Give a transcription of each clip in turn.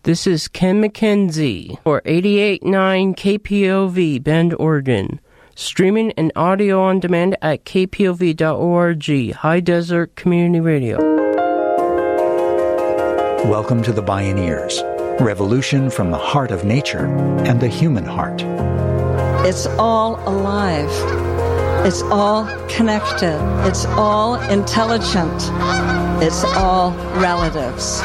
This is Ken McKenzie for 88.9 KPOV, Bend, Oregon. Streaming and audio on demand at kpov.org, High Desert Community Radio. Welcome to the Bioneers, revolution from the heart of nature and the human heart. It's all alive. It's all connected. It's all intelligent. It's all relatives.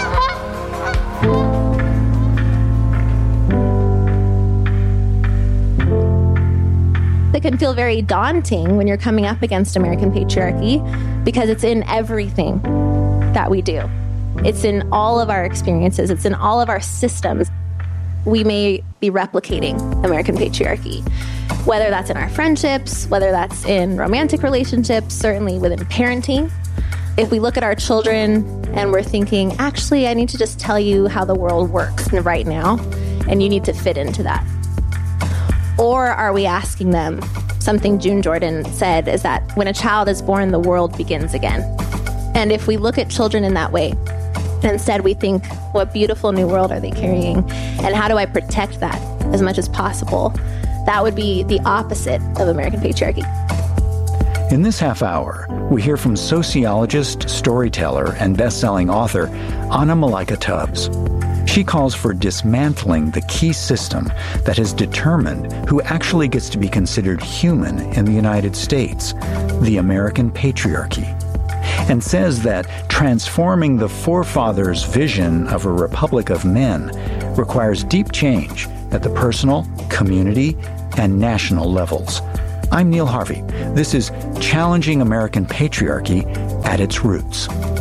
It can feel very daunting when you're coming up against American patriarchy because it's in everything that we do. It's in all of our experiences. It's in all of our systems. We may be replicating American patriarchy, whether that's in our friendships, whether that's in romantic relationships, certainly within parenting. If we look at our children and we're thinking, actually, I need to just tell you how the world works right now, and you need to fit into that. Or are we asking them, something June Jordan said, is that when a child is born, the world begins again. And if we look at children in that way, instead we think, what beautiful new world are they carrying? And how do I protect that as much as possible? That would be the opposite of American patriarchy. In this half hour, we hear from sociologist, storyteller, and best-selling author Anna Malaika Tubbs. She calls for dismantling the key system that has determined who actually gets to be considered human in the United States, the American patriarchy, and says that transforming the forefathers' vision of a republic of men requires deep change at the personal, community, and national levels. I'm Neil Harvey. This is Challenging American Patriarchy at its Roots.